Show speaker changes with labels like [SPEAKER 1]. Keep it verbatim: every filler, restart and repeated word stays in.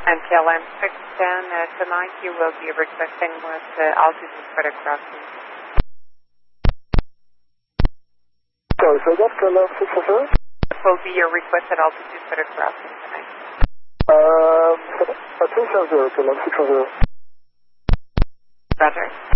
[SPEAKER 1] And K L M six ten, uh, tonight you will be requesting with uh, altitude for the crossing.
[SPEAKER 2] Sorry, so that's K L M six ten?
[SPEAKER 1] What will be your requested altitude for the crossing tonight?
[SPEAKER 2] Um, uh, three seven zero, K L M six ten.
[SPEAKER 1] Roger.